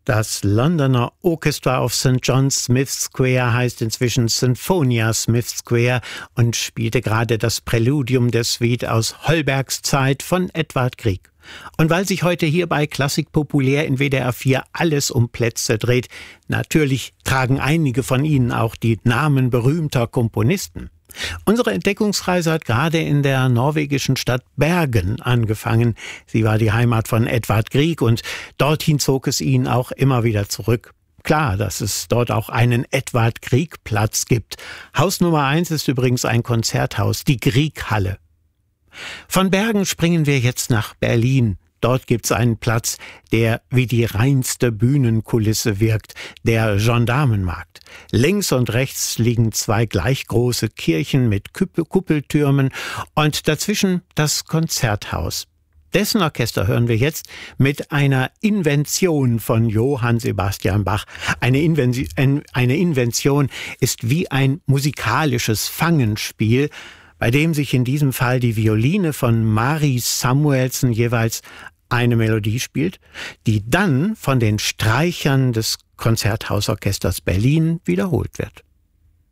Das Londoner Orchestra of St. John's Smith Square heißt inzwischen Sinfonia Smith Square und spielte gerade das Präludium der Suite aus Holbergs Zeit von Edvard Grieg. Und weil sich heute hier bei Klassik populär in WDR 4 alles um Plätze dreht, natürlich tragen einige von ihnen auch die Namen berühmter Komponisten. Unsere Entdeckungsreise hat gerade in der norwegischen Stadt Bergen angefangen. Sie war die Heimat von Edvard Grieg und dorthin zog es ihn auch immer wieder zurück. Klar, dass es dort auch einen Edvard Grieg-Platz gibt. Haus Nummer 1 ist übrigens ein Konzerthaus, die Grieghalle. Von Bergen springen wir jetzt nach Berlin. Dort gibt's einen Platz, der wie die reinste Bühnenkulisse wirkt, der Gendarmenmarkt. Links und rechts liegen zwei gleich große Kirchen mit Kuppeltürmen und dazwischen das Konzerthaus. Dessen Orchester hören wir jetzt mit einer Invention von Johann Sebastian Bach. Eine Invention ist wie ein musikalisches Fangenspiel, bei dem sich in diesem Fall die Violine von Mari Samuelsen jeweils eine Melodie spielt, die dann von den Streichern des Konzerthausorchesters Berlin wiederholt wird.